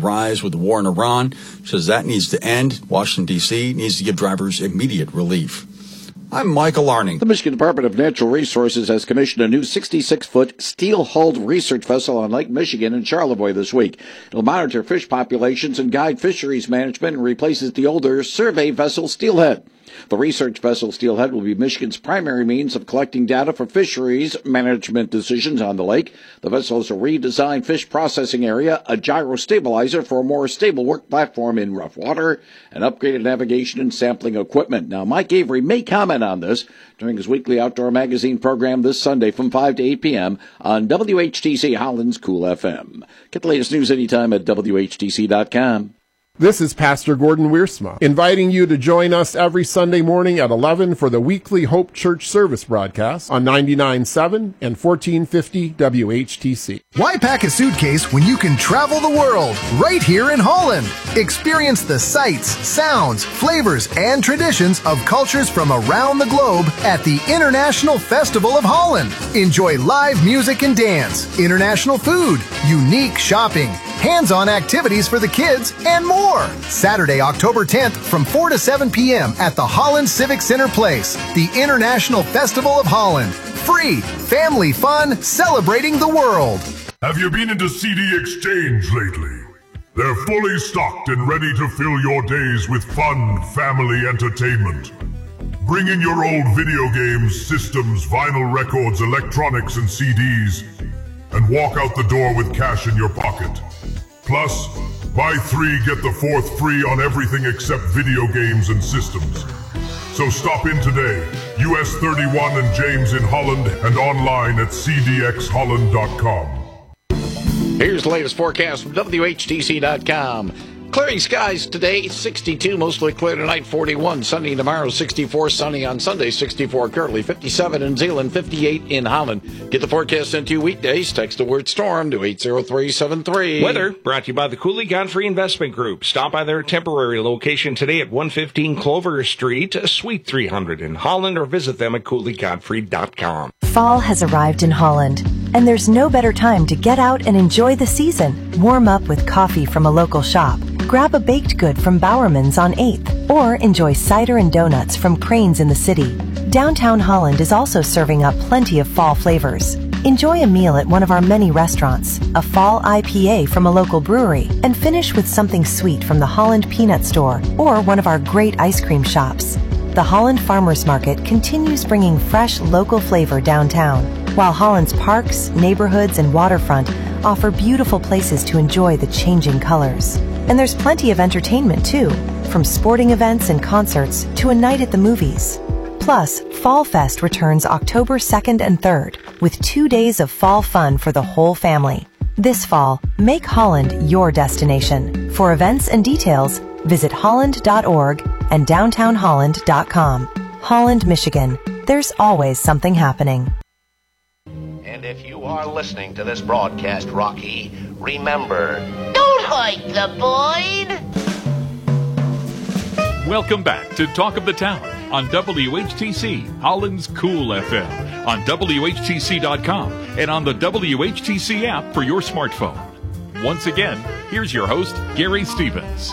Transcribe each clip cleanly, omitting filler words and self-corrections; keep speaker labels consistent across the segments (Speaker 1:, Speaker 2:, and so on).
Speaker 1: rise with the war in Iran. Says that needs to end. Washington, D.C. needs to give drivers immediate relief. I'm Michael Arning.
Speaker 2: The Michigan Department of Natural Resources has commissioned a new 66-foot steel-hulled research vessel on Lake Michigan in Charlevoix this week. It'll monitor fish populations and guide fisheries management and replaces the older survey vessel Steelhead. The research vessel Steelhead will be Michigan's primary means of collecting data for fisheries management decisions on the lake. The vessel is a redesigned fish processing area, a gyro stabilizer for a more stable work platform in rough water, and upgraded navigation and sampling equipment. Now, Mike Avery may comment on this during his weekly outdoor magazine program this Sunday from 5 to 8 p.m. on WHTC Holland's Cool FM. Get the latest news anytime at WHTC.com.
Speaker 3: This is Pastor Gordon Wiersma, inviting you to join us every Sunday morning at 11 for the weekly Hope Church service broadcast on 99.7 and 1450 WHTC.
Speaker 4: Why pack a suitcase when you can travel the world right here in Holland? Experience the sights, sounds, flavors, and traditions of cultures from around the globe at the International Festival of Holland. Enjoy live music and dance, international food, unique shopping, hands-on activities for the kids, and more. Saturday, October 10th from 4 to 7 p.m. at the Holland Civic Center Place, the International Festival of Holland. Free, family fun, celebrating the world.
Speaker 5: Have you been into CD Exchange lately? They're fully stocked and ready to fill your days with fun, family entertainment. Bring in your old video games, systems, vinyl records, electronics, and CDs, and walk out the door with cash in your pocket. Plus, buy 3, get the 4th free on everything except video games and systems. So stop in today, US 31 and James in Holland, and online at cdxholland.com.
Speaker 2: Here's the latest forecast from WHTC.com. Clearing skies today, 62, mostly clear tonight, 41. Sunny tomorrow, 64. Sunny on Sunday, 64 currently, 57 in Zeeland, 58 in Holland. Get the forecast sent to you weekdays. Text the word storm to 80373.
Speaker 6: Weather brought to you by the Cooley Godfrey Investment Group. Stop by their temporary location today at 115 Clover Street, Suite 300 in Holland, or visit them at CooleyGodfrey.com.
Speaker 7: Fall has arrived in Holland, and there's no better time to get out and enjoy the season. Warm up with coffee from a local shop. Grab a baked good from Bowerman's on 8th, or enjoy cider and donuts from Crane's in the city. Downtown Holland is also serving up plenty of fall flavors. Enjoy a meal at one of our many restaurants, a fall IPA from a local brewery, and finish with something sweet from the Holland Peanut Store or one of our great ice cream shops. The Holland Farmers Market continues bringing fresh local flavor downtown, while Holland's parks, neighborhoods, and waterfront offer beautiful places to enjoy the changing colors. And there's plenty of entertainment too, from sporting events and concerts to a night at the movies. Plus, Fall Fest returns October 2nd and 3rd with 2 days of fall fun for the whole family. This fall, make Holland your destination. For events and details, visit holland.org and downtownholland.com. Holland, Michigan. There's always something happening.
Speaker 8: And if you are listening to this broadcast, Rocky, remember, don't hike the Boyd!
Speaker 9: Welcome back to Talk of the Town on WHTC, Holland's Cool FM, on WHTC.com, and on the WHTC app for your smartphone. Once again, here's your host, Gary Stevens.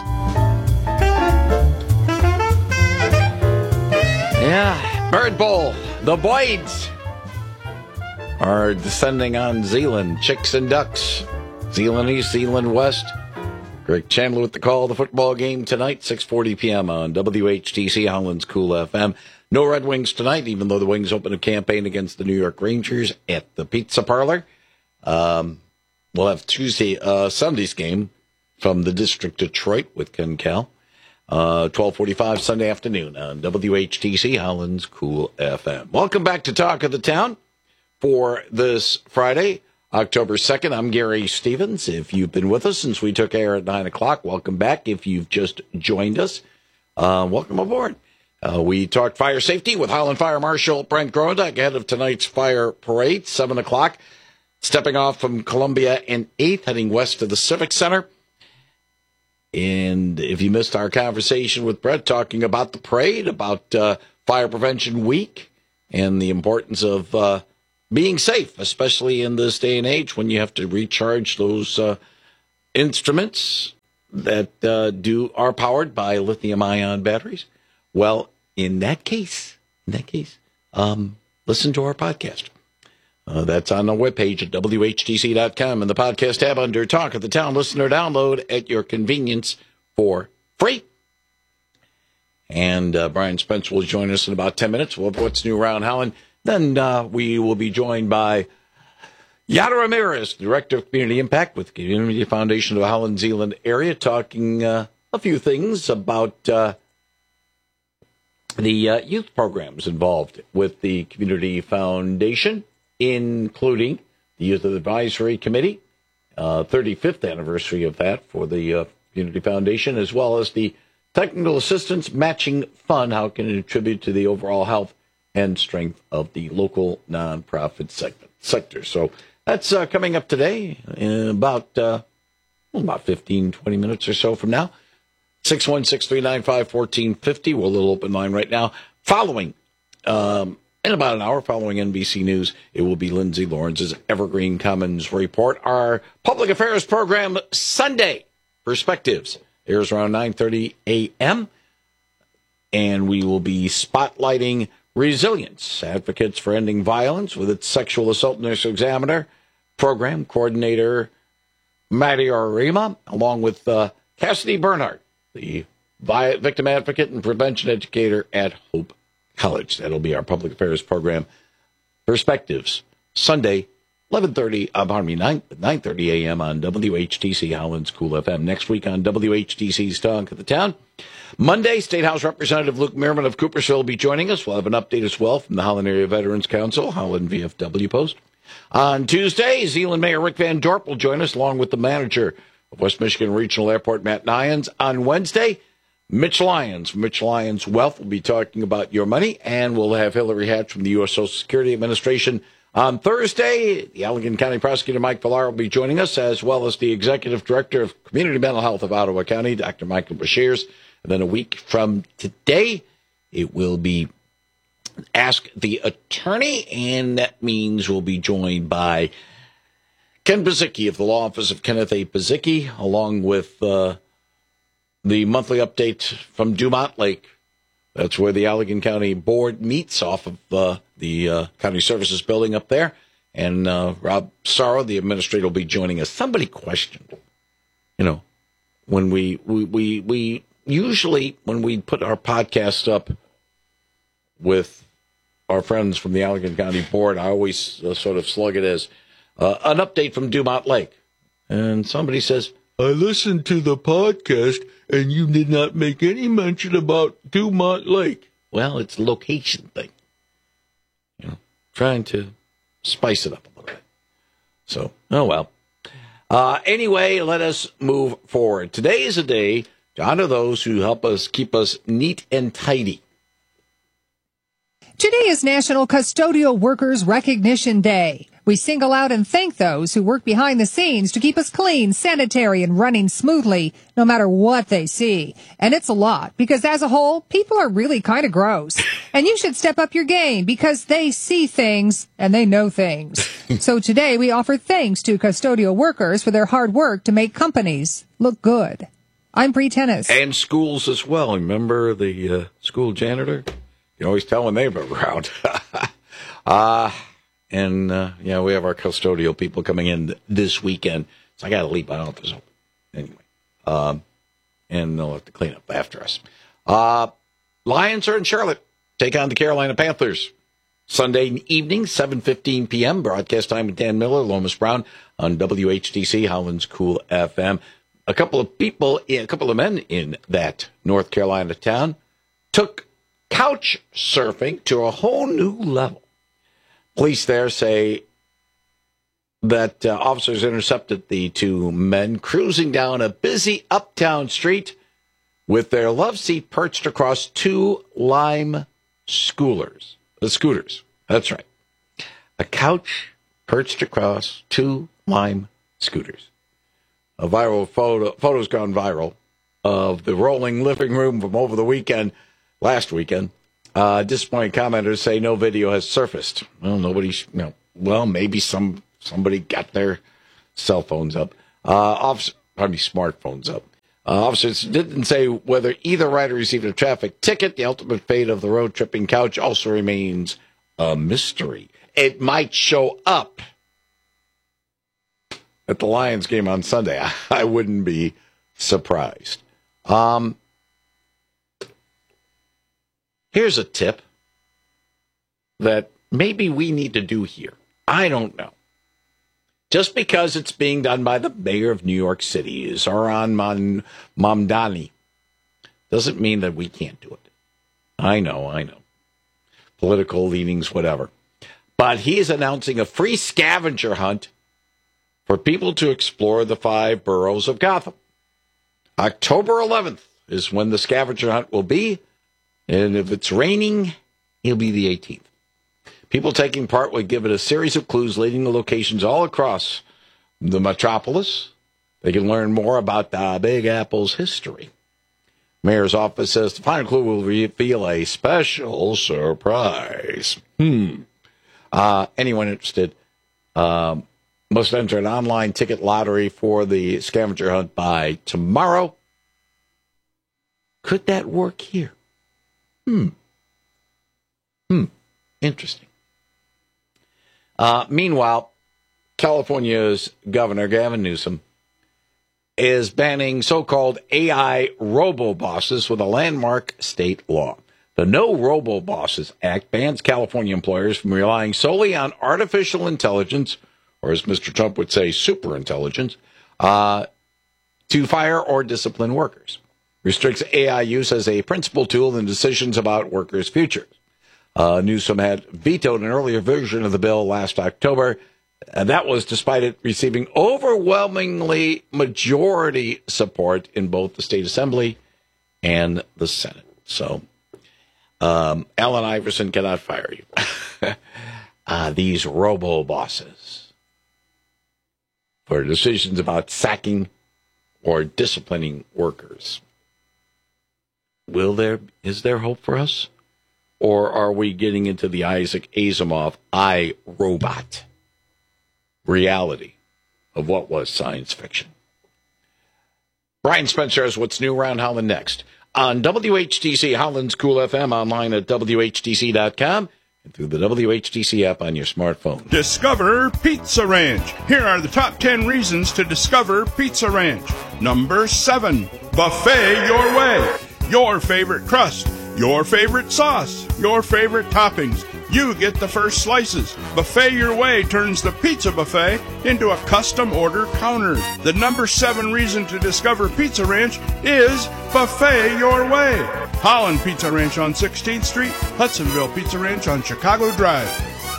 Speaker 2: Yeah, Bird Bowl, the Boyds are descending on Zeeland, Chicks and Ducks, Zeeland East, Zeeland West. Greg Chandler with the call of the football game tonight, 6:40 p.m. on WHTC, Holland's Cool FM. No Red Wings tonight, even though the Wings open a campaign against the New York Rangers at the Pizza Parlor. We'll have Sunday's game from the District Detroit with Ken Cal. 12:45 Sunday afternoon on WHTC, Holland's Cool FM. Welcome back to Talk of the Town for this Friday, October 2nd. I'm Gary Stevens. If you've been with us since we took air at 9 o'clock, welcome back. If you've just joined us, welcome aboard. We talked fire safety with Holland Fire Marshal Brent Grondak ahead of tonight's fire parade, 7 o'clock. Stepping off from Columbia and 8th, heading west to the Civic Center. And if you missed our conversation with Brett talking about the parade, about Fire Prevention Week, and the importance of being safe, especially in this day and age when you have to recharge those instruments that are powered by lithium-ion batteries. Well, in that case, listen to our podcast. That's on the webpage at WHTC.com in the podcast tab under Talk of the Town. Listen or download at your convenience for free. And Brian Spence will join us in about 10 minutes. We'll have What's New Around Holland. Then we will be joined by Yada Ramirez, Director of Community Impact with the Community Foundation of the Holland Zeeland area, talking a few things about the youth programs involved with the Community Foundation, including the Youth Advisory Committee, 35th anniversary of that for the Community Foundation, as well as the Technical Assistance Matching Fund, how it can contribute to the overall health and strength of the local nonprofit sector. So that's coming up today in about 15, 20 minutes or so from now. 616-395-1450. We're a little open line right now. Following, in about an hour, following NBC News, it will be Lindsay Lawrence's Evergreen Commons Report. Our public affairs program, Sunday Perspectives, airs around 9:30 a.m., and we will be spotlighting Resilience, Advocates for Ending Violence, with its sexual assault nurse examiner, program coordinator Maddie Arima, along with Cassidy Bernhardt, the victim advocate and prevention educator at Hope College. That'll be our public affairs program, Perspectives, Sunday, 9:30 a.m. on WHTC Holland's Cool FM. Next week on WHTC's Talk of the Town. Monday, State House Representative Luke Mehrman of Coopersville will be joining us. We'll have an update as well from the Holland Area Veterans Council, Holland VFW Post. On Tuesday, Zeeland Mayor Rick Van Dorp will join us, along with the manager of West Michigan Regional Airport, Matt Nyans. On Wednesday, Mitch Lyons from Mitch Lyons Wealth will be talking about your money, and we'll have Hillary Hatch from the U.S. Social Security Administration. On Thursday, the Allegan County Prosecutor Mike Villar will be joining us, as well as the Executive Director of Community Mental Health of Ottawa County, Dr. Michael Bashirs. And then a week from today, it will be Ask the Attorney, and that means we'll be joined by Ken Bazicki of the Law Office of Kenneth A. Bazicki, along with the monthly update from Dumont Lake. That's where the Allegan County Board meets, off of the County Services building up there. And Rob Sorrow, the administrator, will be joining us. Somebody questioned, when we usually, when we put our podcast up with our friends from the Allegan County Board, I always sort of slug it as an update from Dumont Lake. And somebody says, I listened to the podcast, and you did not make any mention about Dumont Lake. Well, it's a location thing. Trying to spice it up a little bit. So, oh well. Anyway, let us move forward. Today is a day to honor those who help us keep us neat and tidy.
Speaker 10: Today is National Custodial Workers Recognition Day. We single out and thank those who work behind the scenes to keep us clean, sanitary, and running smoothly, no matter what they see. And it's a lot, because as a whole, people are really kind of gross. And you should step up your game, because they see things and they know things. So today we offer thanks to custodial workers for their hard work to make companies look good. I'm Bree Tennis.
Speaker 2: And schools as well. Remember the school janitor? You can always tell when they've been around. And we have our custodial people coming in this weekend. So I got to leave my office open. Anyway. And they'll have to clean up after us. Lions are in Charlotte. Take on the Carolina Panthers. Sunday evening, 7:15 p.m. Broadcast time with Dan Miller, Lomas Brown on WHTC, Holland's Cool FM. A couple of men in that North Carolina town took couch surfing to a whole new level. Police there say that officers intercepted the two men cruising down a busy uptown street with their love seat perched across two Lime scooters. That's right. A couch perched across two Lime scooters. A viral photo's gone viral of the rolling living room from over the weekend, last weekend. Disappointed commenters say no video has surfaced. Well, maybe somebody got their cell phones up. Smartphones up. Officers didn't say whether either rider received a traffic ticket. The ultimate fate of the road tripping couch also remains a mystery. It might show up at the Lions game on Sunday. I wouldn't be surprised. Here's a tip that maybe we need to do here. I don't know. Just because it's being done by the mayor of New York City, Zohran Mamdani, doesn't mean that we can't do it. I know. Political leanings, whatever. But he is announcing a free scavenger hunt for people to explore the 5 boroughs of Gotham. October 11th is when the scavenger hunt will be. And if it's raining, it'll be the 18th. People taking part will give it a series of clues leading to locations all across the metropolis. They can learn more about the Big Apple's history. Mayor's office says the final clue will reveal a special surprise. Anyone interested must enter an online ticket lottery for the scavenger hunt by tomorrow. Could that work here? Interesting. Meanwhile, California's Governor Gavin Newsom is banning so-called AI robo-bosses with a landmark state law. The No Robo-Bosses Act bans California employers from relying solely on artificial intelligence, or as Mr. Trump would say, superintelligence, to fire or discipline workers. Restricts AI use as a principal tool in decisions about workers' futures. Newsom had vetoed an earlier version of the bill last October, and that was despite it receiving overwhelmingly majority support in both the state assembly and the Senate. So, Allen Iverson cannot fire you. These robo-bosses for decisions about sacking or disciplining workers. Is there hope for us? Or are we getting into the Isaac Asimov iRobot reality of what was science fiction? Brian Spencer has what's new around Holland next on WHTC Holland's Cool FM, online at WHTC.com and through the WHTC app on your smartphone.
Speaker 11: Discover Pizza Ranch. Here are the top 10 reasons to discover Pizza Ranch. Number 7, buffet your way. Your favorite crust, your favorite sauce, your favorite toppings. You get the first slices. Buffet Your Way turns the pizza buffet into a custom order counter. The number 7 reason to discover Pizza Ranch is Buffet Your Way. Holland Pizza Ranch on 16th Street, Hudsonville Pizza Ranch on Chicago Drive.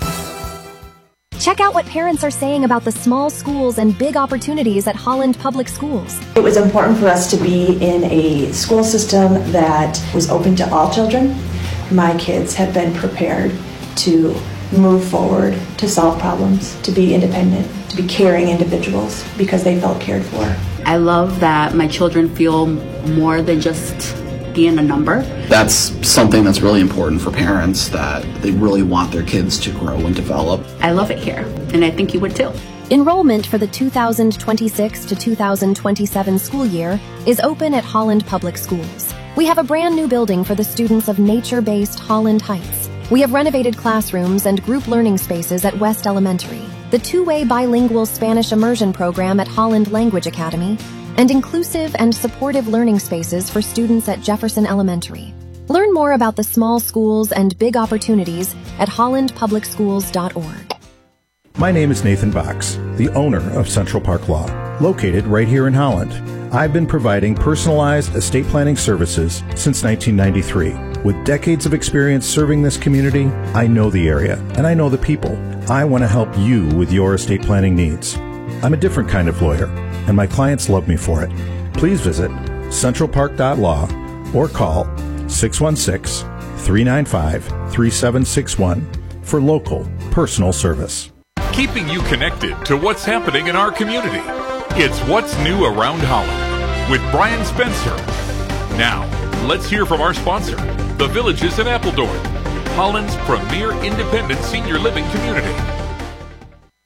Speaker 12: Check out what parents are saying about the small schools and big opportunities at Holland Public Schools.
Speaker 13: It was important for us to be in a school system that was open to all children. My kids have been prepared to move forward, to solve problems, to be independent, to be caring individuals because they felt cared for.
Speaker 14: I love that my children feel more than just being a number.
Speaker 15: That's something that's really important for parents, that they really want their kids to grow and develop.
Speaker 14: I love it here, and I think you would too.
Speaker 12: Enrollment for the 2026 to 2027 school year is open at Holland Public Schools. We have a brand new building for the students of nature-based Holland Heights. We have renovated classrooms and group learning spaces at West Elementary, the 2-way bilingual Spanish immersion program at Holland Language Academy, and inclusive and supportive learning spaces for students at Jefferson Elementary. Learn more about the small schools and big opportunities at hollandpublicschools.org.
Speaker 16: My name is Nathan Box, the owner of Central Park Law, located right here in Holland. I've been providing personalized estate planning services since 1993. With decades of experience serving this community, I know the area and I know the people. I want to help you with your estate planning needs. I'm a different kind of lawyer, and my clients love me for it. Please visit centralpark.law or call 616-395-3761 for local personal service.
Speaker 9: Keeping you connected to what's happening in our community. It's What's New Around Holland with Brian Spencer. Now, let's hear from our sponsor, The Villages in Appledorn, Holland's premier independent senior living community.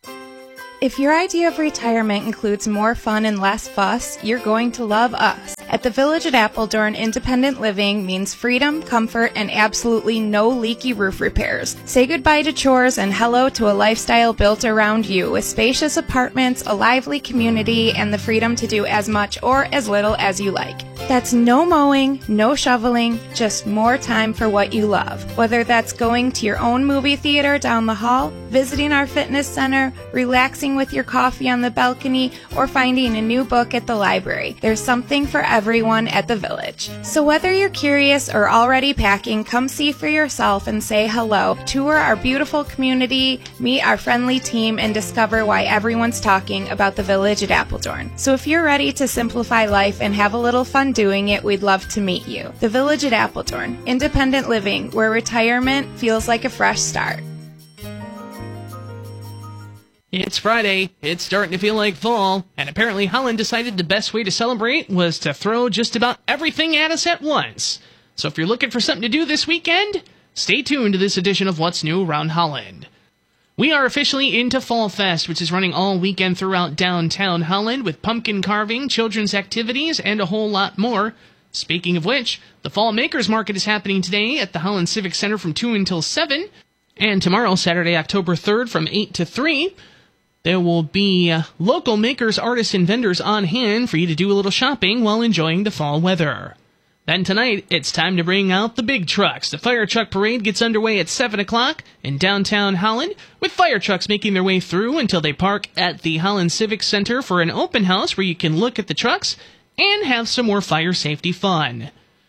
Speaker 17: If your idea of retirement includes more fun and less fuss, you're going to love us. At the Village at Appledorn, independent living means freedom, comfort, and absolutely no leaky roof repairs. Say goodbye to chores and hello to a lifestyle built around you with spacious apartments, a lively community, and the freedom to do as much or as little as you like. That's no mowing, no shoveling, just more time for what you love. Whether that's going to your own movie theater down the hall, visiting our fitness center, relaxing with your coffee on the balcony, or finding a new book at the library, there's something for everyone at the Village. So whether you're curious or already packing, come see for yourself and say hello, tour our beautiful community, meet our friendly team, and discover why everyone's talking about the Village at Appledorn. So if you're ready to simplify life and have a little fun doing it, we'd love to meet you. The Village at Appledorn, independent living where retirement feels like a fresh start.
Speaker 18: It's Friday, it's starting to feel like fall, and apparently Holland decided the best way to celebrate was to throw just about everything at us at once. So if you're looking for something to do this weekend, stay tuned to this edition of What's New Around Holland. We are officially into Fall Fest, which is running all weekend throughout downtown Holland with pumpkin carving, children's activities, and a whole lot more. Speaking of which, the Fall Makers Market is happening today at the Holland Civic Center from 2 until 7, and tomorrow, Saturday, October 3rd, from 8 to 3. There will be local makers, artists, and vendors on hand for you to do a little shopping while enjoying the fall weather. Then tonight, it's time to bring out the big trucks. The Fire Truck Parade gets underway at 7 o'clock in downtown Holland, with fire trucks making their way through until they park at the Holland Civic Center for an open house where you can look at the trucks and have some more fire safety fun.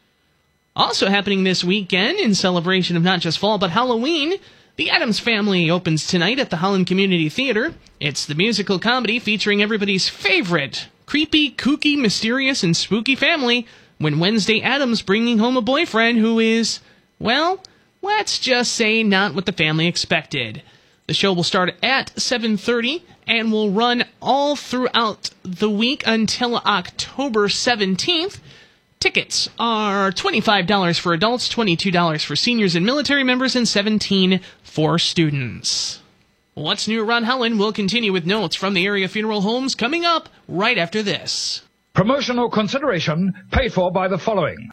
Speaker 18: Also happening this weekend, in celebration of not just fall but Halloween, the Addams Family opens tonight at the Holland Community Theater. It's the musical comedy featuring everybody's favorite creepy, kooky, mysterious, and spooky family, when Wednesday Addams bringing home a boyfriend who is, well, let's just say not what the family expected. The show will start at 7:30 and will run all throughout the week until October 17th. Tickets are $25 for adults, $22 for seniors and military members, and $17 for students. What's New Around Holland will continue with notes from the area funeral homes coming up right after this.
Speaker 19: Promotional consideration paid for by the following.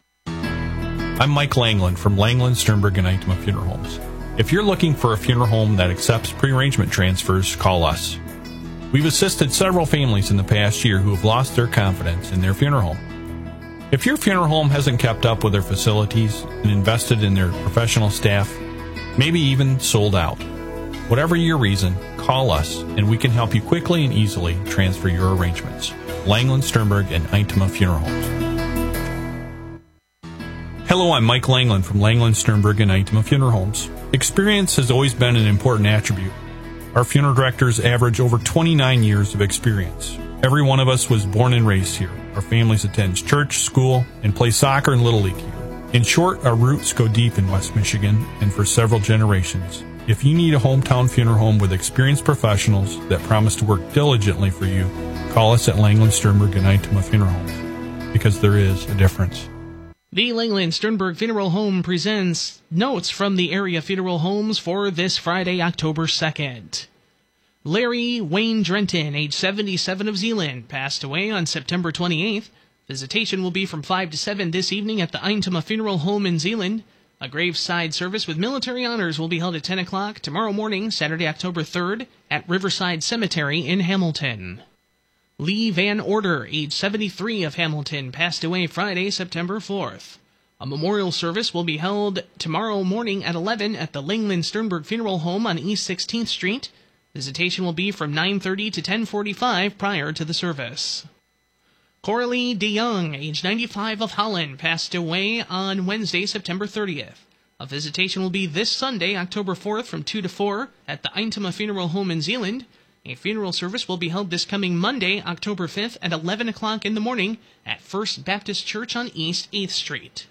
Speaker 20: I'm Mike Langland from Langland, Sternberg, and Eichema Funeral Homes. If you're looking for a funeral home that accepts pre-arrangement transfers, call us. We've assisted several families in the past year who have lost their confidence in their funeral home. If your funeral home hasn't kept up with their facilities and invested in their professional staff, maybe even sold out, whatever your reason, call us and we can help you quickly and easily transfer your arrangements. Langland, Sternberg, and Eichema Funeral Homes. Hello, I'm Mike Langland from Langland, Sternberg, and Eichema Funeral Homes. Experience has always been an important attribute. Our funeral directors average over 29 years of experience. Every one of us was born and raised here. Our families attend church, school, and play soccer and Little League here. In short, our roots go deep in West Michigan and for several generations. If you need a hometown funeral home with experienced professionals that promise to work diligently for you, call us at Langland, Sternberg, and Eichema Funeral Homes, because there is a difference.
Speaker 18: The Langland Sternberg Funeral Home presents notes from the area funeral homes for this Friday, October 2nd. Larry Wayne Drenton, age 77 of Zeeland, passed away on September 28th. Visitation will be from 5 to 7 this evening at the Eichema Funeral Home in Zeeland. A graveside service with military honors will be held at 10 o'clock tomorrow morning, Saturday, October 3rd, at Riverside Cemetery in Hamilton. Lee Van Order, age 73 of Hamilton, passed away Friday, September 4th. A memorial service will be held tomorrow morning at 11 at the Langland Sternberg Funeral Home on East 16th Street. Visitation will be from 9:30 to 10:45 prior to the service. Coralie DeYoung, age 95 of Holland, passed away on Wednesday, September 30th. A visitation will be this Sunday, October 4th, from 2 to 4 at the Eichema Funeral Home in Zeeland. A funeral service will be held this coming Monday, October 5th at 11 o'clock in the morning at First Baptist Church on East 8th Street.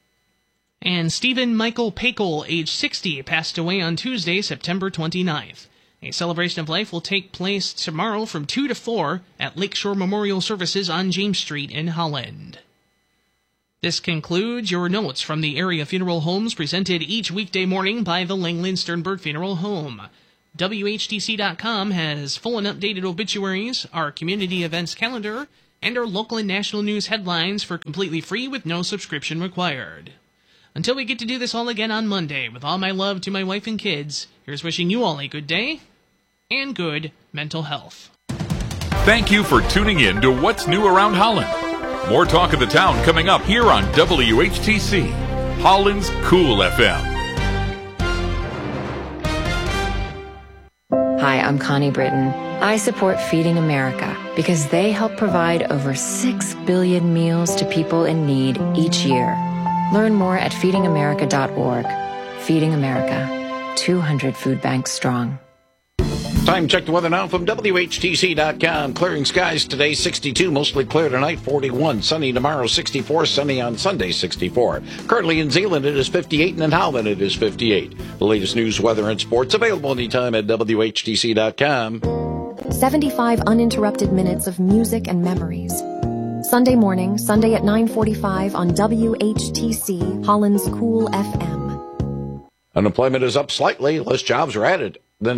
Speaker 18: And Stephen Michael Pakel, age 60, passed away on Tuesday, September 29th. A celebration of life will take place tomorrow from 2 to 4 at Lakeshore Memorial Services on James Street in Holland. This concludes your notes from the area funeral homes presented each weekday morning by the Langland Sternberg Funeral Home. WHTC.com has full and updated obituaries, our community events calendar, and our local and national news headlines for completely free with no subscription required. Until we get to do this all again on Monday, with all my love to my wife and kids, here's wishing you all a good day and good mental health.
Speaker 9: Thank you for tuning in to What's New Around Holland. More talk of the town coming up here on WHTC, Holland's Cool FM.
Speaker 21: Hi, I'm Connie Britton. I support Feeding America because they help provide over 6 billion meals to people in need each year. Learn more at feedingamerica.org. Feeding America, 200 food banks strong.
Speaker 2: Time check the weather now from WHTC.com. Clearing skies today, 62, mostly clear tonight, 41. Sunny tomorrow, 64. Sunny on Sunday, 64. Currently in Zeeland, it is 58, and in Holland, it is 58. The latest news, weather, and sports available anytime at WHTC.com.
Speaker 12: 75 uninterrupted minutes of music and memories. Sunday morning, Sunday at 9:45 on WHTC, Holland's Cool FM.
Speaker 2: Unemployment is up slightly. Less jobs are added than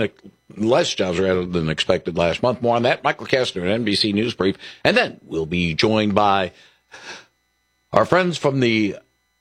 Speaker 2: expected last month. More on that. Michael Kastner at NBC News Brief. And then we'll be joined by our friends from the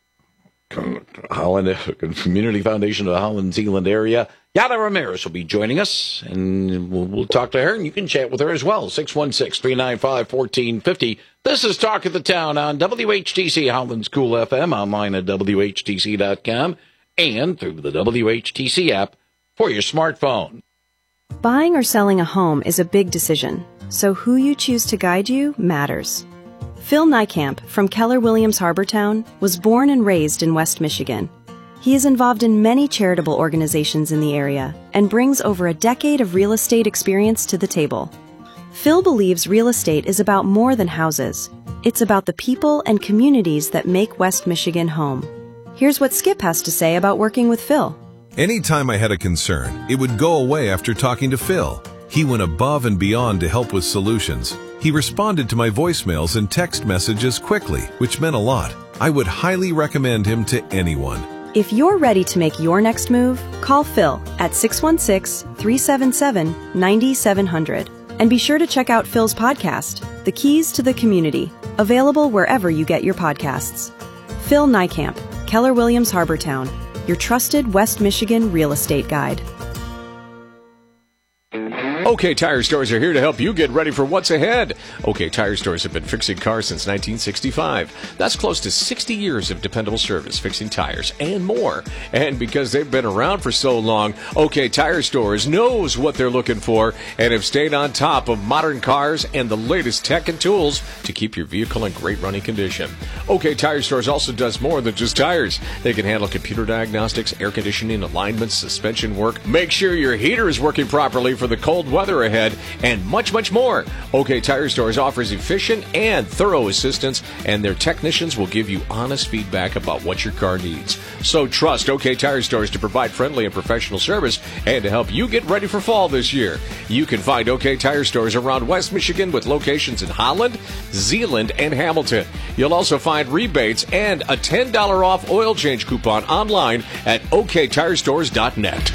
Speaker 2: Holland Community Foundation of the Holland Zeeland area. Yada Ramirez will be joining us, and we'll talk to her, and you can chat with her as well. 616-395-1450. This is Talk of the Town on WHTC, Holland's Cool FM, online at WHTC.com, and through the WHTC app for your smartphone.
Speaker 22: Buying or selling a home is a big decision, so who you choose to guide you matters. Phil Niekamp from Keller Williams Harbortown was born and raised in West Michigan. He is involved in many charitable organizations in the area and brings over a decade of real estate experience to the table. Phil believes real estate is about more than houses. It's about the people and communities that make West Michigan home. Here's what Skip has to say about working with Phil.
Speaker 23: Anytime I had a concern, it would go away after talking to Phil. He went above and beyond to help with solutions. He responded to my voicemails and text messages quickly, which meant a lot. I would highly recommend him to anyone.
Speaker 22: If you're ready to make your next move, call Phil at 616-377-9700. And be sure to check out Phil's podcast, The Keys to the Community, available wherever you get your podcasts. Phil Niekamp, Keller Williams Harbortown, your trusted West Michigan real estate guide.
Speaker 24: OK Tire Stores are here to help you get ready for what's ahead. OK Tire Stores have been fixing cars since 1965. That's close to 60 years of dependable service, fixing tires and more. And because they've been around for so long, OK Tire Stores knows what they're looking for and have stayed on top of modern cars and the latest tech and tools to keep your vehicle in great running condition. OK Tire Stores also does more than just tires. They can handle computer diagnostics, air conditioning, alignments, suspension work, make sure your heater is working properly for the cold weather ahead, and much, much more. OK Tire Stores offers efficient and thorough assistance, and their technicians will give you honest feedback about what your car needs. So trust OK Tire Stores to provide friendly and professional service and to help you get ready for fall this year. You can find OK Tire Stores around West Michigan with locations in Holland, Zeeland, and Hamilton. You'll also find rebates and a $10 off oil change coupon online at oktirestores.net.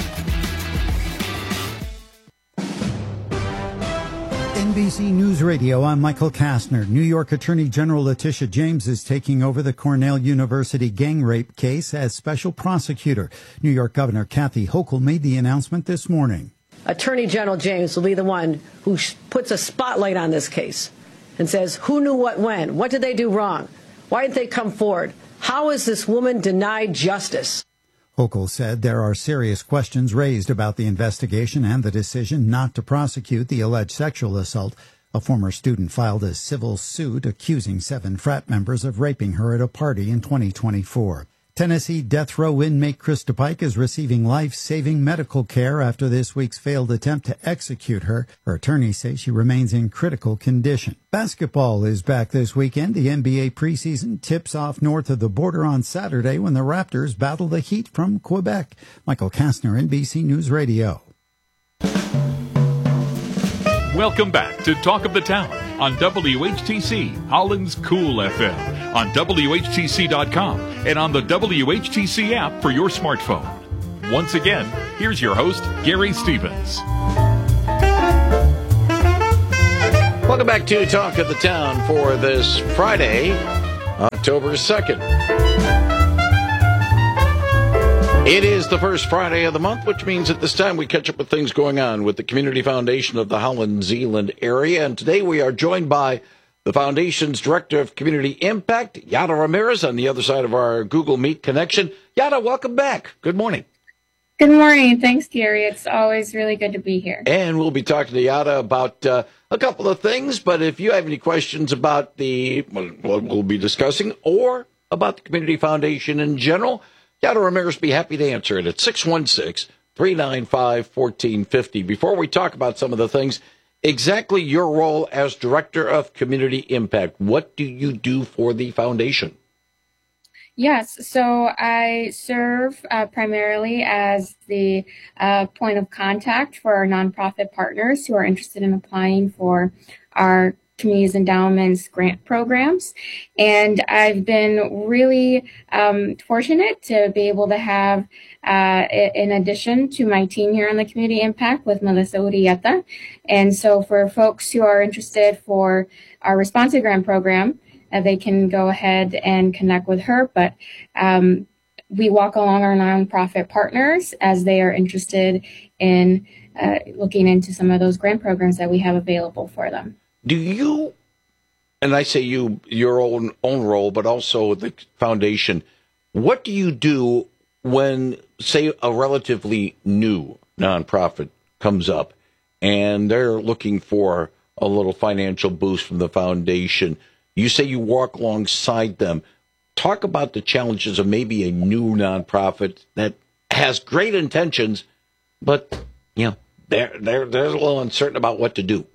Speaker 25: NBC News Radio, I'm Michael Kastner. New York Attorney General Letitia James is taking over the Cornell University gang rape case as special prosecutor. New York Governor Kathy Hochul made the announcement this morning.
Speaker 26: Attorney General James will be the one who puts a spotlight on this case and says, who knew what when? What did they do wrong? Why didn't they come forward? How is this woman denied justice?
Speaker 25: Hochul said there are serious questions raised about the investigation and the decision not to prosecute the alleged sexual assault. A former student filed a civil suit accusing 7 frat members of raping her at a party in 2024. Tennessee death row inmate Krista Pike is receiving life-saving medical care after this week's failed attempt to execute her. Her attorneys say she remains in critical condition. Basketball is back this weekend. The NBA preseason tips off north of the border on Saturday when the Raptors battle the Heat from Quebec. Michael Kastner, NBC News Radio.
Speaker 9: Welcome back to Talk of the Town on WHTC, Holland's Cool FM, on WHTC.com, and on the WHTC app for your smartphone. Once again, here's your host, Gary Stevens.
Speaker 2: Welcome back to Talk of the Town for this Friday, October 2nd. It is the first Friday of the month, which means at this time we catch up with things going on with the Community Foundation of the Holland-Zeeland area. And today we are joined by the Foundation's Director of Community Impact, Yada Ramirez, on the other side of our Google Meet connection. Yada, welcome back. Good morning.
Speaker 1: Good morning. Thanks, Gary. It's always really good to be here.
Speaker 2: And we'll be talking to Yada about a couple of things, but if you have any questions about what we'll be discussing or about the Community Foundation in general, Yada Ramirez will be happy to answer it at 616-395-1450. Before we talk about some of the things, exactly your role as Director of Community Impact, what do you do for the Foundation?
Speaker 1: Yes, so I serve primarily as the point of contact for our nonprofit partners who are interested in applying for our Communities Endowments grant programs. And I've been really fortunate to be able to have, in addition to my team here on the Community Impact with Melissa Urieta. And so for folks who are interested for our Responsive Grant program, they can go ahead and connect with her. But we walk along our nonprofit partners as they are interested in looking into some of those grant programs that we have available for them.
Speaker 2: Do you, and I say you, your own role, but also the foundation, what do you do when, say, a relatively new nonprofit comes up and they're looking for a little financial boost from the foundation? You say you walk alongside them. Talk about the challenges of maybe a new nonprofit that has great intentions, but they're a little uncertain about what to do.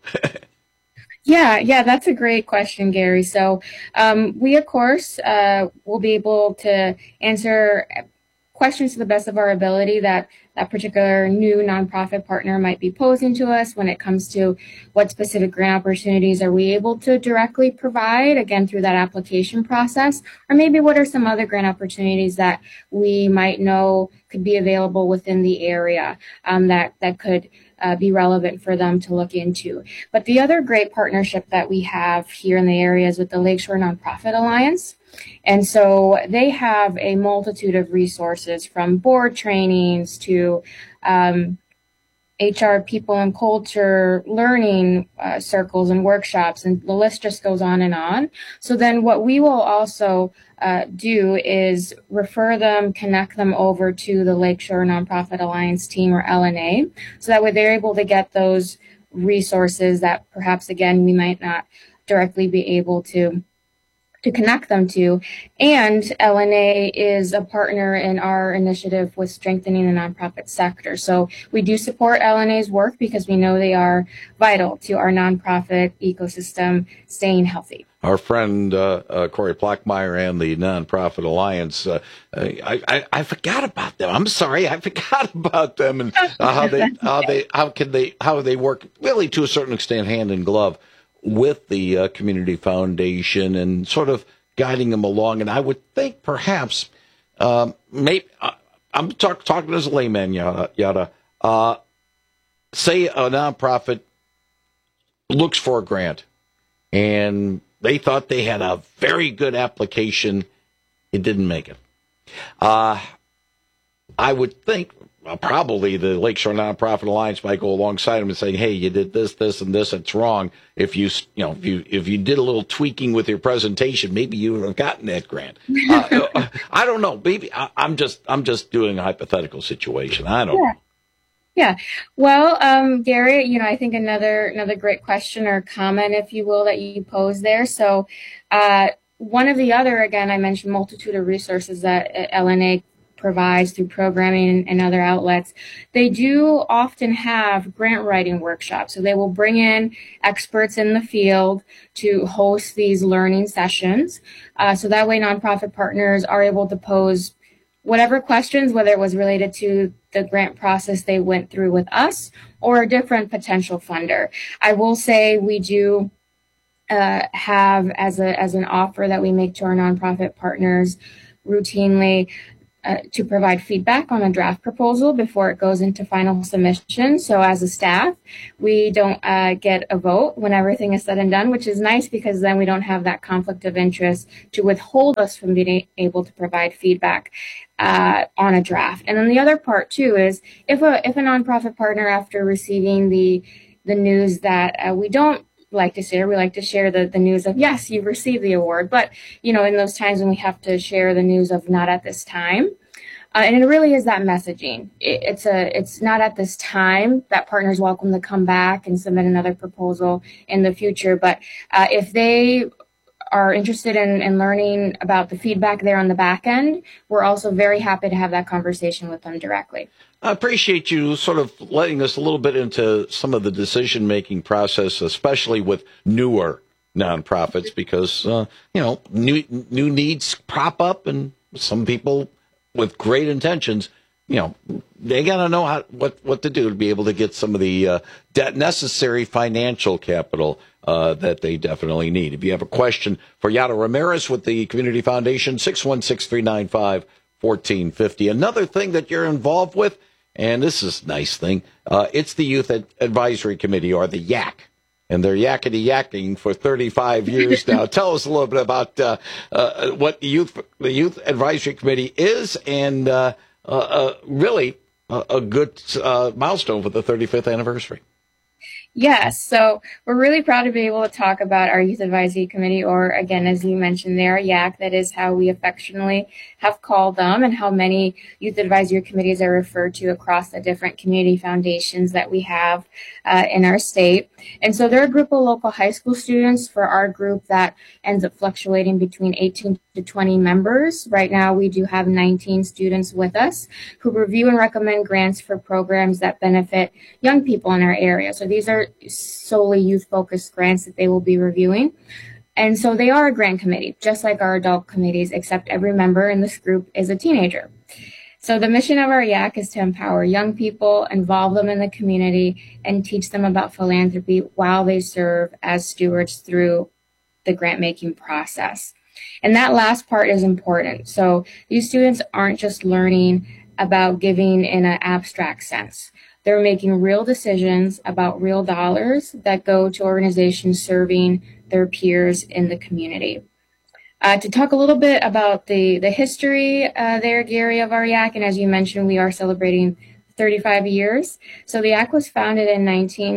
Speaker 1: Yeah, that's a great question, Gary. So we, of course, will be able to answer questions to the best of our ability that particular new nonprofit partner might be posing to us when it comes to what specific grant opportunities are we able to directly provide, again, through that application process, or maybe what are some other grant opportunities that we might know could be available within the area that could be relevant for them to look into. But the other great partnership that we have here in the area is with the Lakeshore Nonprofit Alliance. And so they have a multitude of resources from board trainings to HR, people and culture, learning circles and workshops, and the list just goes on and on. So then what we will also do is refer them, connect them over to the Lakeshore Nonprofit Alliance team, or LNA, so that way they're able to get those resources that perhaps, again, we might not directly be able to connect them to. And LNA is a partner in our initiative with strengthening the nonprofit sector. So we do support LNA's work because we know they are vital to our nonprofit ecosystem staying healthy.
Speaker 2: Our friend Corey Plockmeyer and the Nonprofit Alliance, I forgot about them. I'm sorry, I forgot about them and how they work really to a certain extent hand in glove with the Community Foundation and sort of guiding them along. And I would think perhaps, maybe I'm talking as a layman, Yada. Say a nonprofit looks for a grant and they thought they had a very good application. It didn't make it. I would think probably the Lakeshore Nonprofit Alliance might go alongside them and say, "Hey, you did this, this, and this. It's wrong. If you did a little tweaking with your presentation, maybe you would have gotten that grant." I don't know. Maybe I'm just doing a hypothetical situation. I don't know.
Speaker 1: Yeah. Well, Gary, I think another great question or comment, if you will, that you pose there. So, one of the other, again, I mentioned multitude of resources that LNA provides through programming and other outlets. They do often have grant writing workshops. So they will bring in experts in the field to host these learning sessions. So that way nonprofit partners are able to pose whatever questions, whether it was related to the grant process they went through with us or a different potential funder. I will say we do have as an offer that we make to our nonprofit partners routinely to provide feedback on a draft proposal before it goes into final submission. So as a staff, we don't get a vote when everything is said and done, which is nice because then we don't have that conflict of interest to withhold us from being able to provide feedback on a draft. And then the other part too is if a nonprofit partner, after receiving the news that we don't like to share, we like to share the news of, yes, you've received the award, but in those times when we have to share the news of not at this time, and it really is that messaging. It's not at this time that partners welcome to come back and submit another proposal in the future, but if they are interested in learning about the feedback there on the back end, we're also very happy to have that conversation with them directly.
Speaker 2: I appreciate you sort of letting us a little bit into some of the decision-making process, especially with newer nonprofits, because, new needs prop up, and some people with great intentions, they got to know what to do to be able to get some of the necessary financial capital that they definitely need. If you have a question for Yara Ramirez with the Community Foundation, 616-395-1450. Another thing that you're involved with, and this is a nice thing, it's the Youth Advisory Committee, or the YAC. And they're yakety-yakking for 35 years now. Tell us a little bit about what the Youth Advisory Committee is, and really a good milestone for the 35th anniversary.
Speaker 1: Yes, so we're really proud to be able to talk about our Youth Advisory Committee, or again, as you mentioned there, YAC. That is how we affectionately have called them, and how many Youth Advisory Committees are referred to across the different community foundations that we have in our state. And so they're a group of local high school students. For our group, that ends up fluctuating between 18 to 20 members. Right now, we do have 19 students with us who review and recommend grants for programs that benefit young people in our area. So these are solely youth-focused grants that they will be reviewing. And so they are a grant committee, just like our adult committees, except every member in this group is a teenager. So the mission of our YAC is to empower young people, involve them in the community, and teach them about philanthropy while they serve as stewards through the grant-making process. And that last part is important. So these students aren't just learning about giving in an abstract sense. They're making real decisions about real dollars that go to organizations serving their peers in the community. To talk a little bit about the history there, Gary, of our YAC, and as you mentioned, we are celebrating 35 years. So the YAC was founded in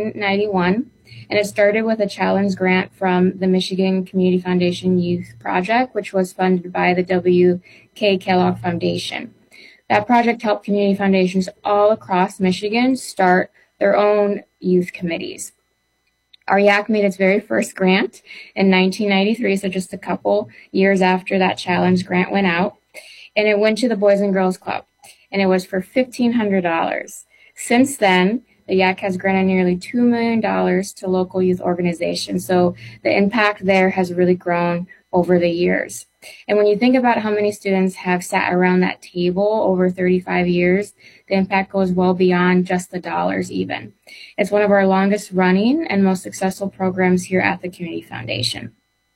Speaker 1: 1991, and it started with a challenge grant from the Michigan Community Foundation Youth Project, which was funded by the W.K. Kellogg Foundation. That project helped community foundations all across Michigan start their own youth committees. Our YAC made its very first grant in 1993, so just a couple years after that challenge grant went out, and it went to the Boys and Girls Club, and it was for $1,500. Since then, the YAC has granted nearly $2 million to local youth organizations, so the impact there has really grown over the years. And when you think about how many students have sat around that table over 35 years, the impact goes well beyond just the dollars even. It's one of our longest running and most successful programs here at the Community Foundation.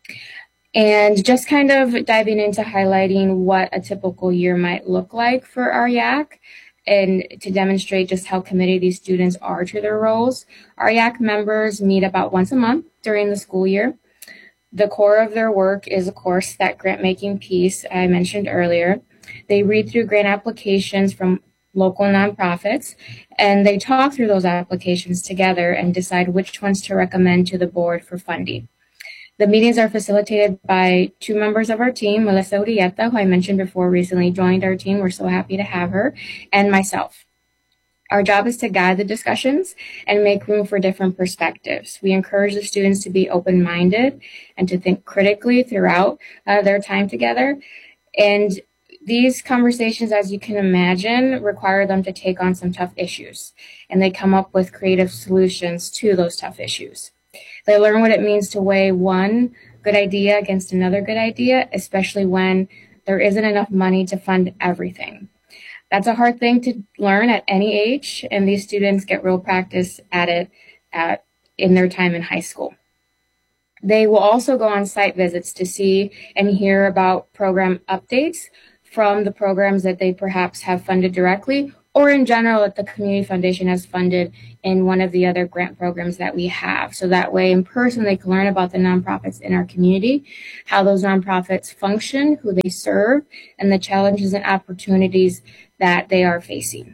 Speaker 1: And just kind of diving into highlighting what a typical year might look like for our YAC, and to demonstrate just how committed these students are to their roles, our YAC members meet about once a month during the school year. The core of their work is, of course, that grant-making piece I mentioned earlier. They read through grant applications from local nonprofits, and they talk through those applications together and decide which ones to recommend to the board for funding. The meetings are facilitated by two members of our team, Melissa Urieta, who I mentioned before recently joined our team. We're so happy to have her, and myself. Our job is to guide the discussions and make room for different perspectives. We encourage the students to be open-minded and to think critically throughout their time together. And these conversations, as you can imagine, require them to take on some tough issues, and they come up with creative solutions to those tough issues. They learn what it means to weigh one good idea against another good idea, especially when there isn't enough money to fund everything. That's a hard thing to learn at any age, and these students get real practice at it in their time in high school. They will also go on site visits to see and hear about program updates from the programs that they perhaps have funded directly, or in general that the Community Foundation has funded in one of the other grant programs that we have. So that way in person they can learn about the nonprofits in our community, how those nonprofits function, who they serve, and the challenges and opportunities that they are facing.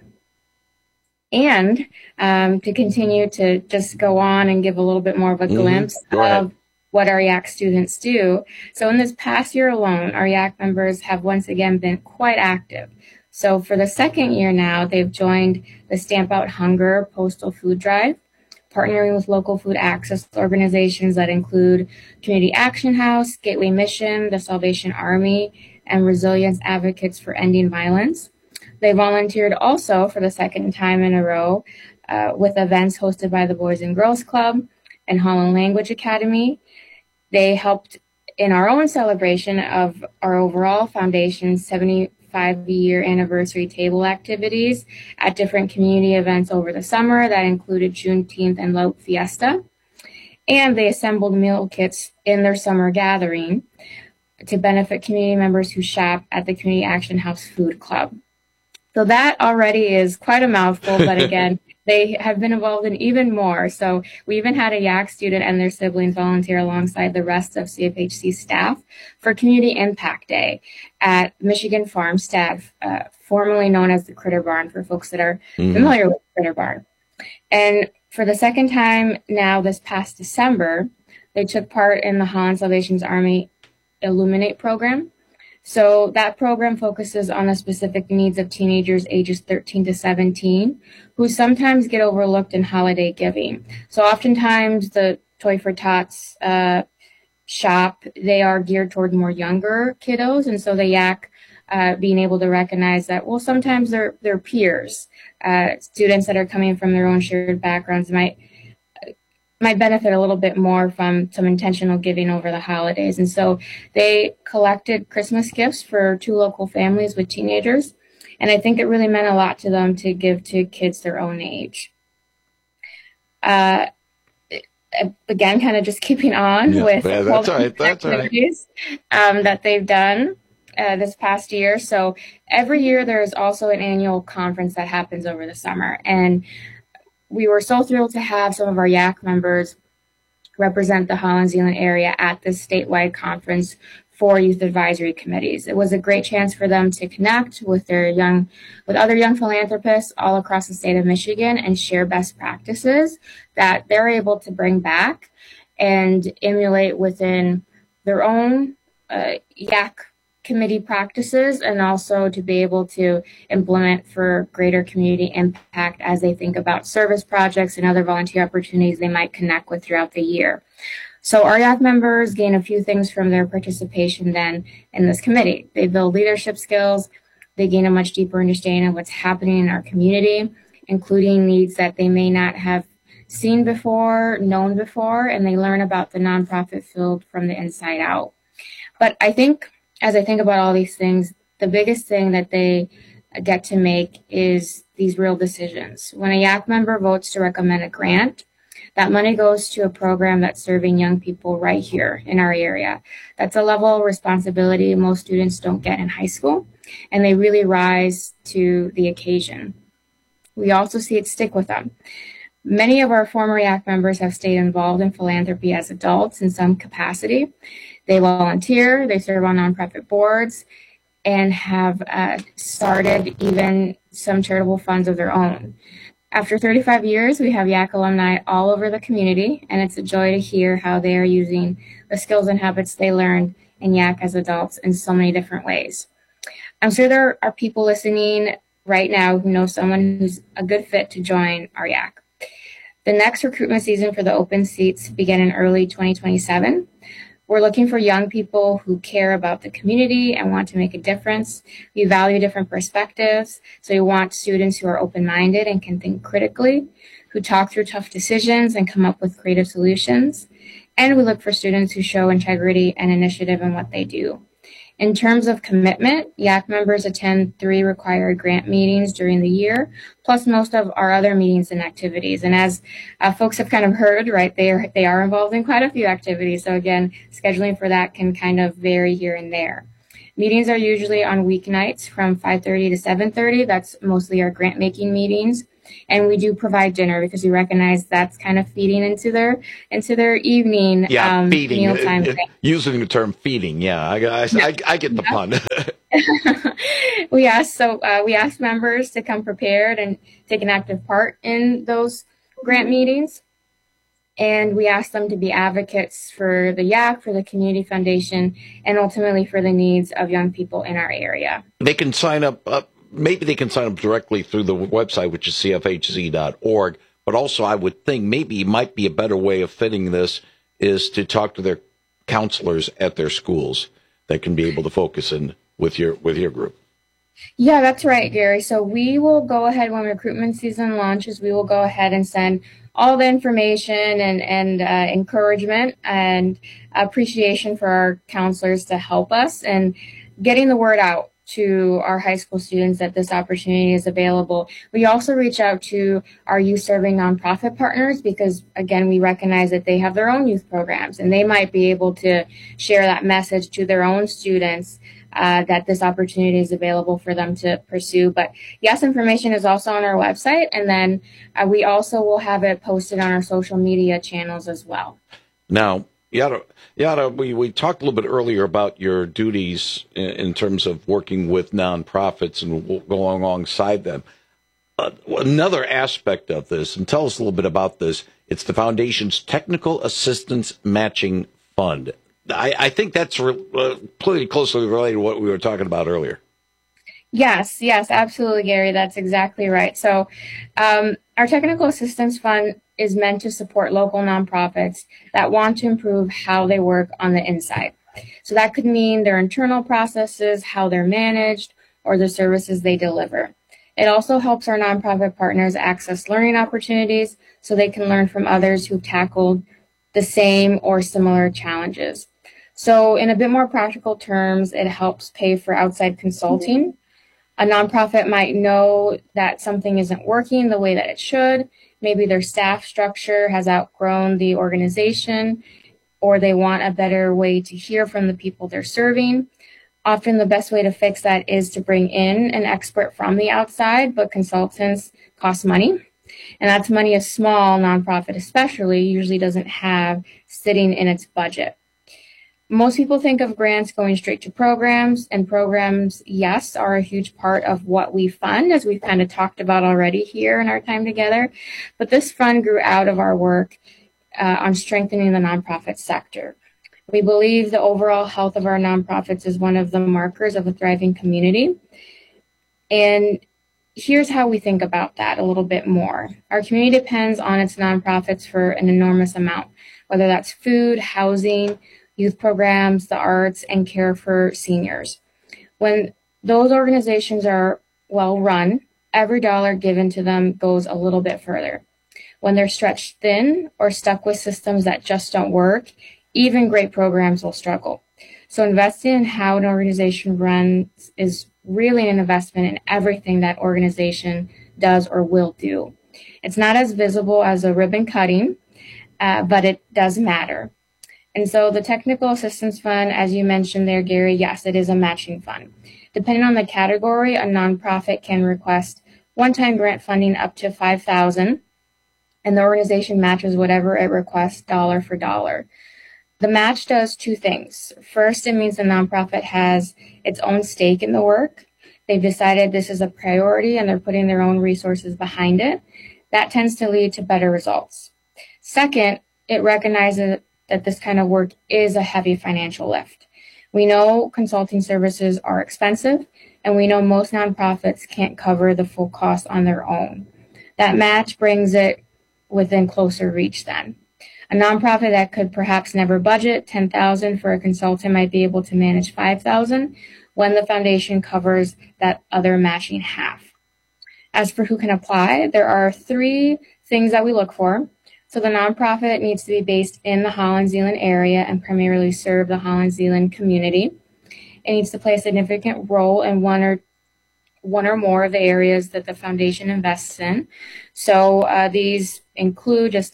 Speaker 1: And to continue to just go on and give a little bit more of a glimpse of what our YAC students do. So in this past year alone, our YAC members have once again been quite active. So for the second year now, they've joined the Stamp Out Hunger Postal Food Drive, partnering with local food access organizations that include Community Action House, Gateway Mission, the Salvation Army, and Resilience Advocates for Ending Violence. They volunteered also for the second time in a row with events hosted by the Boys and Girls Club and Holland Language Academy. They helped in our own celebration of our overall foundation's 75-year anniversary table activities at different community events over the summer that included Juneteenth and Lope Fiesta. And they assembled meal kits in their summer gathering to benefit community members who shop at the Community Action House Food Club. So that already is quite a mouthful, but again, they have been involved in even more. So we even had a YAC student and their siblings volunteer alongside the rest of CFHC staff for Community Impact Day at Michigan Farmstead, formerly known as the Critter Barn for folks that are familiar with Critter Barn. And for the second time now this past December, they took part in the Holland Salvation Army Illuminate program. So that program focuses on the specific needs of teenagers ages 13 to 17 who sometimes get overlooked in holiday giving. So oftentimes the Toy for Tots shop, they are geared toward more younger kiddos. And so the YAC being able to recognize that, well, sometimes their peers, students that are coming from their own shared backgrounds might benefit a little bit more from some intentional giving over the holidays. And so they collected Christmas gifts for 2 local families with teenagers. And I think it really meant a lot to them to give to kids their own age. Again, kind of just keeping on with all the activities that they've done this past year. So every year there's also an annual conference that happens over the summer. And we were so thrilled to have some of our YAC members represent the Holland Zeeland area at this statewide conference for youth advisory committees. It was a great chance for them to connect with other young philanthropists all across the state of Michigan and share best practices that they're able to bring back and emulate within their own YAC committee practices, and also to be able to implement for greater community impact as they think about service projects and other volunteer opportunities they might connect with throughout the year. So our YAC members gain a few things from their participation then in this committee. They build leadership skills, they gain a much deeper understanding of what's happening in our community, including needs that they may not have seen before, known before, and they learn about the nonprofit field from the inside out. But I think as I think about all these things, the biggest thing that they get to make is these real decisions. When a YAC member votes to recommend a grant, that money goes to a program that's serving young people right here in our area. That's a level of responsibility most students don't get in high school, and they really rise to the occasion. We also see it stick with them. Many of our former YAC members have stayed involved in philanthropy as adults in some capacity. They volunteer, they serve on nonprofit boards, and have started even some charitable funds of their own. After 35 years, we have YAC alumni all over the community, and it's a joy to hear how they are using the skills and habits they learned in YAC as adults in so many different ways. I'm sure there are people listening right now who know someone who's a good fit to join our YAC. The next recruitment season for the open seats begin in early 2027. We're looking for young people who care about the community and want to make a difference. We value different perspectives, so we want students who are open-minded and can think critically, who talk through tough decisions and come up with creative solutions. And we look for students who show integrity and initiative in what they do. In terms of commitment, YAC members attend 3 required grant meetings during the year, plus most of our other meetings and activities. And as folks have kind of heard, right, they are involved in quite a few activities. So again, scheduling for that can kind of vary here and there. Meetings are usually on weeknights from 5:30 to 7:30. That's mostly our grant making meetings. And we do provide dinner because we recognize that's kind of feeding into their evening
Speaker 2: feeding.
Speaker 1: mealtime.
Speaker 2: Using the term feeding, I get the pun.
Speaker 1: We ask members to come prepared and take an active part in those grant meetings. And we ask them to be advocates for the YAC, for the Community Foundation, and ultimately for the needs of young people in our area.
Speaker 2: They can sign up. Maybe they can sign up directly through the website, which is cfhz.org. But also, I would think maybe it might be a better way of fitting this is to talk to their counselors at their schools that can be able to focus in with your group.
Speaker 1: Yeah, that's right, Gary. So we will go ahead when recruitment season launches. We will go ahead and send all the information and encouragement and appreciation for our counselors to help us and getting the word out to our high school students that this opportunity is available. We also reach out to our youth serving nonprofit partners because, again, we recognize that they have their own youth programs and they might be able to share that message to their own students that this opportunity is available for them to pursue. But yes, information is also on our website, and then we also will have it posted on our social media channels as well.
Speaker 2: Now, Yada, we talked a little bit earlier about your duties in terms of working with nonprofits and going alongside them. Another aspect of this, and tell us a little bit about this, it's the Foundation's Technical Assistance Matching Fund. I think that's pretty closely related to what we were talking about earlier.
Speaker 1: Yes, absolutely, Gary. That's exactly right. So our Technical Assistance Fund is meant to support local nonprofits that want to improve how they work on the inside. So that could mean their internal processes, how they're managed, or the services they deliver. It also helps our nonprofit partners access learning opportunities so they can learn from others who've tackled the same or similar challenges. So in a bit more practical terms, it helps pay for outside consulting. A nonprofit might know that something isn't working the way that it should. Maybe their staff structure has outgrown the organization, or they want a better way to hear from the people they're serving. Often the best way to fix that is to bring in an expert from the outside, but consultants cost money. And that's money a small nonprofit especially usually doesn't have sitting in its budget. Most people think of grants going straight to programs, and programs, yes, are a huge part of what we fund, as we've kind of talked about already here in our time together. But this fund grew out of our work on strengthening the nonprofit sector. We believe the overall health of our nonprofits is one of the markers of a thriving community. And here's how we think about that a little bit more. Our community depends on its nonprofits for an enormous amount, whether that's food, housing, youth programs, the arts, and care for seniors. When those organizations are well run, every dollar given to them goes a little bit further. When they're stretched thin or stuck with systems that just don't work, even great programs will struggle. So investing in how an organization runs is really an investment in everything that organization does or will do. It's not as visible as a ribbon cutting, but it does matter. And so the Technical Assistance Fund, as you mentioned there, Gary, yes, it is a matching fund. Depending on the category, a nonprofit can request one-time grant funding up to $5,000, and the organization matches whatever it requests dollar for dollar. The match does two things. First, it means the nonprofit has its own stake in the work. They've decided this is a priority and they're putting their own resources behind it. That tends to lead to better results. Second, it recognizes that this kind of work is a heavy financial lift. We know consulting services are expensive, and we know most nonprofits can't cover the full cost on their own. That match brings it within closer reach then. A nonprofit that could perhaps never budget $10,000 for a consultant might be able to manage $5,000 when the foundation covers that other matching half. As for who can apply, there are 3 things that we look for. So the nonprofit needs to be based in the Holland-Zeeland area and primarily serve the Holland-Zeeland community. It needs to play a significant role in one or more of the areas that the foundation invests in. So these include, just to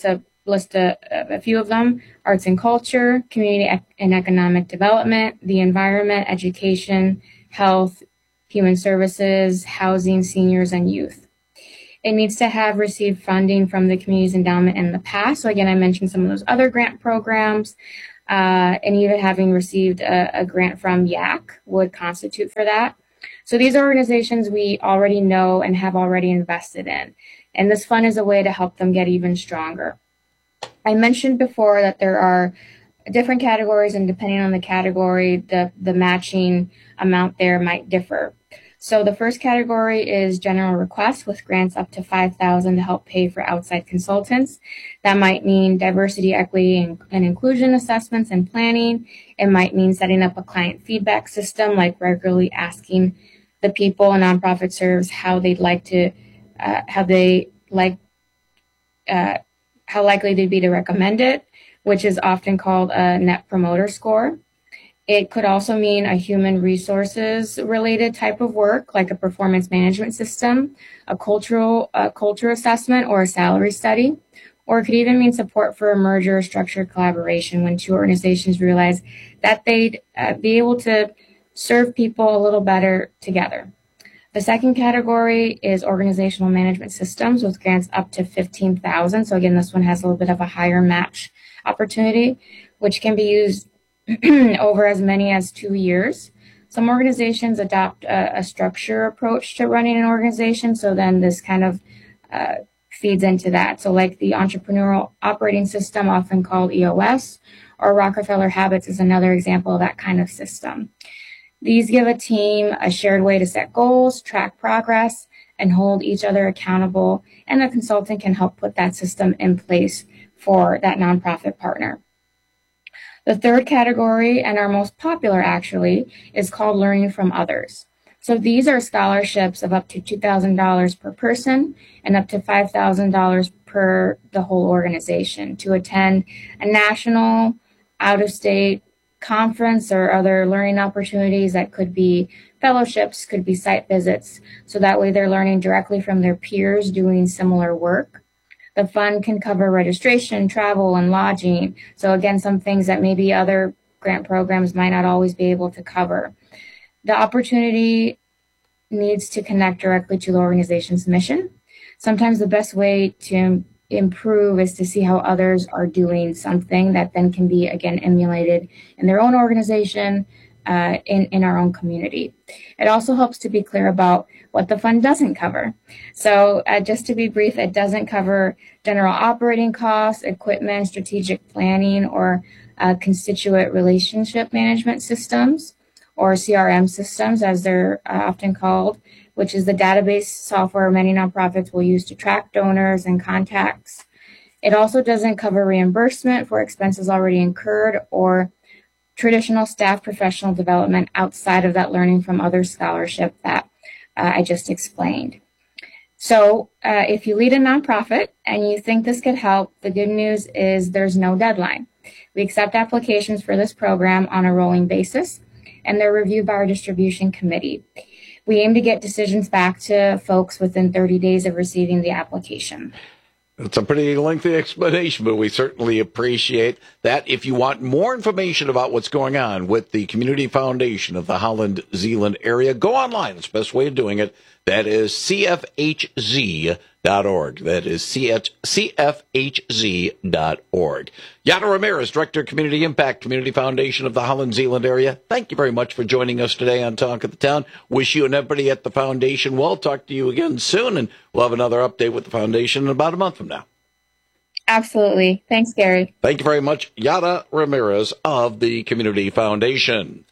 Speaker 1: list a few of them: arts and culture, community and economic development, the environment, education, health, human services, housing, seniors, and youth. It needs to have received funding from the Communities Endowment in the past. So again, I mentioned some of those other grant programs, and even having received a grant from YAC would constitute for that. So these are organizations we already know and have already invested in. And this fund is a way to help them get even stronger. I mentioned before that there are different categories, and depending on the category, the matching amount there might differ. So the first category is general requests with grants up to $5,000 to help pay for outside consultants. That might mean diversity, equity, and inclusion assessments and planning. It might mean setting up a client feedback system, like regularly asking the people a nonprofit serves how likely they'd be to recommend it, which is often called a Net Promoter Score. It could also mean a human resources related type of work, like a performance management system, a culture assessment, or a salary study. Or it could even mean support for a merger or structured collaboration when two organizations realize that they'd be able to serve people a little better together. The second category is organizational management systems with grants up to $15,000. So again, this one has a little bit of a higher match opportunity, which can be used over as many as 2 years. Some organizations adopt a structure approach to running an organization, so then this kind of feeds into that. So like the Entrepreneurial Operating System, often called EOS, or Rockefeller Habits is another example of that kind of system. These give a team a shared way to set goals, track progress, and hold each other accountable, and the consultant can help put that system in place for that nonprofit partner. The third category, and our most popular actually, is called Learning from Others. So these are scholarships of up to $2,000 per person and up to $5,000 per the whole organization to attend a national, out-of-state conference or other learning opportunities that could be fellowships, could be site visits. So that way they're learning directly from their peers doing similar work. The fund can cover registration, travel, and lodging. So again, some things that maybe other grant programs might not always be able to cover. The opportunity needs to connect directly to the organization's mission. Sometimes the best way to improve is to see how others are doing something that then can be, again, emulated in their own organization, in our own community. It also helps to be clear about what the fund doesn't cover. So just to be brief, it doesn't cover general operating costs, equipment, strategic planning, or constituent relationship management systems, or CRM systems, as they're often called, which is the database software many nonprofits will use to track donors and contacts. It also doesn't cover reimbursement for expenses already incurred or traditional staff professional development outside of that Learning from Others scholarship that I just explained. So if you lead a nonprofit and you think this could help, the good news is there's no deadline. We accept applications for this program on a rolling basis, and they're reviewed by our distribution committee. We aim to get decisions back to folks within 30 days of receiving the application.
Speaker 2: It's a pretty lengthy explanation, but we certainly appreciate that. If you want more information about what's going on with the Community Foundation of the Holland-Zeeland area, go online. It's the best way of doing it. That is cfhz.org. That is cfhz.org. Yara Ramirez, Director of Community Impact, Community Foundation of the Holland-Zeeland area. Thank you very much for joining us today on Talk of the Town. Wish you and everybody at the foundation well. Talk to you again soon, and we'll have another update with the foundation in about a month from now.
Speaker 1: Absolutely. Thanks, Gary.
Speaker 2: Thank you very much, Yara Ramirez of the Community Foundation.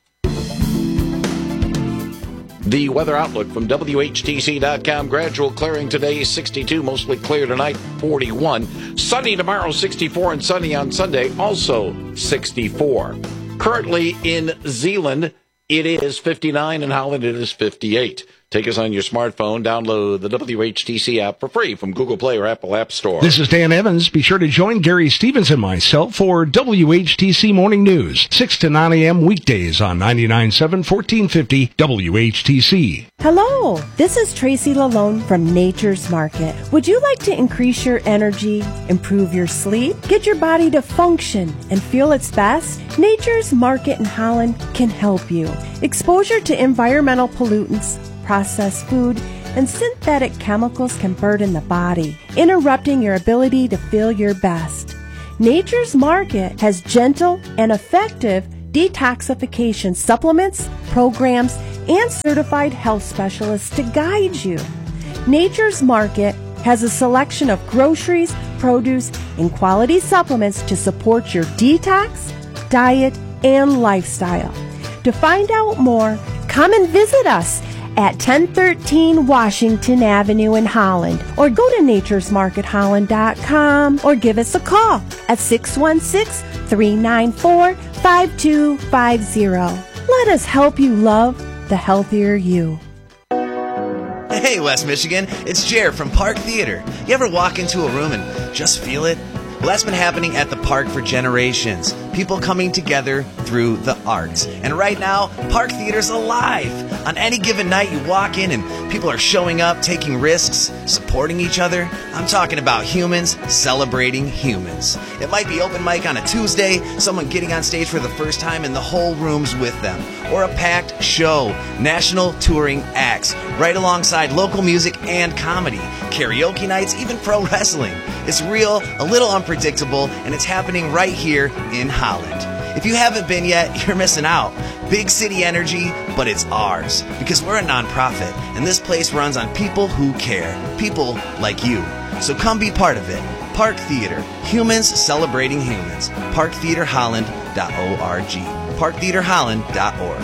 Speaker 2: The weather outlook from WHTC.com. Gradual clearing today, 62. Mostly clear tonight, 41. Sunny tomorrow, 64. And sunny on Sunday, also 64. Currently in Zeeland, it is 59. In Holland, it is 58. Take us on your smartphone. Download the WHTC app for free from Google Play or Apple App Store.
Speaker 3: This is Dan Evans. Be sure to join Gary Stevens and myself for WHTC Morning News, 6 to 9 a.m. weekdays on 99.7 1450 WHTC.
Speaker 4: Hello, this is Tracy Lalone from Nature's Market. Would you like to increase your energy, improve your sleep, get your body to function and feel its best? Nature's Market in Holland can help you. Exposure to environmental pollutants, processed food, and synthetic chemicals can burden the body, interrupting your ability to feel your best. Nature's Market has gentle and effective detoxification supplements, programs, and certified health specialists to guide you. Nature's Market has a selection of groceries, produce, and quality supplements to support your detox, diet, and lifestyle. To find out more, come and visit us at 1013 Washington Avenue in Holland, or go to naturesmarketholland.com, or give us a call at 616-394-5250. Let us help you love the healthier you.
Speaker 5: Hey, West Michigan, it's Jer from Park Theater. You ever walk into a room and just feel it? Well, that's been happening at the park for generations. People coming together through the arts. And right now, Park Theater's alive. On any given night, you walk in and people are showing up, taking risks, supporting each other. I'm talking about humans celebrating humans. It might be open mic on a Tuesday, someone getting on stage for the first time and the whole room's with them. Or a packed show, national touring acts, right alongside local music and comedy, karaoke nights, even pro wrestling. It's real, a little unpredictable, and it's happening right here in Holland. If you haven't been yet, you're missing out. Big city energy, but it's ours. Because we're a nonprofit, and this place runs on people who care. People like you. So come be part of it. Park Theater. Humans celebrating humans. ParkTheaterHolland.org. ParkTheaterHolland.org.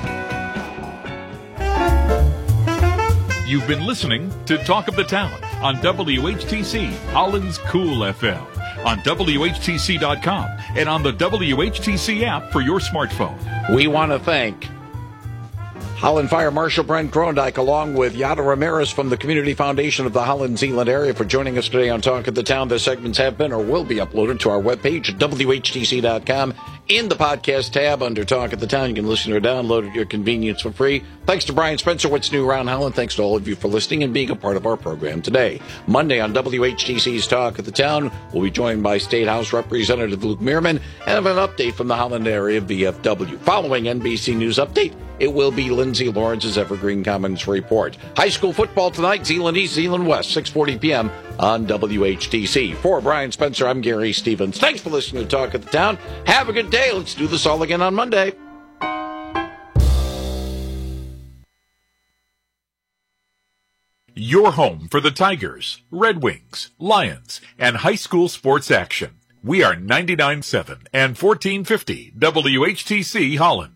Speaker 9: You've been listening to Talk of the Town on WHTC, Holland's Cool FM, on WHTC.com, and on the WHTC app for your smartphone.
Speaker 2: We want to thank Holland Fire Marshal Brent Krondyke, along with Yada Ramirez from the Community Foundation of the Holland-Zeeland area, for joining us today on Talk of the Town. The segments have been or will be uploaded to our webpage at WHTC.com. In the podcast tab under Talk of the Town, you can listen or download at your convenience for free. Thanks to Brian Spencer, What's New Around Holland. Thanks to all of you for listening and being a part of our program today. Monday on WHTC's Talk of the Town, we'll be joined by State House Representative Luke Meerman and have an update from the Holland area VFW. Following NBC News Update, it will be Lindsay Lawrence's Evergreen Commons Report. High school football tonight, Zeeland East, Zeeland West, 6:40 p.m. on WHTC. For Brian Spencer, I'm Gary Stevens. Thanks for listening to Talk of the Town. Have a good day. Let's do this all again on Monday.
Speaker 9: Your home for the Tigers, Red Wings, Lions, and high school sports action. We are 99.7 and 1450 WHTC Holland.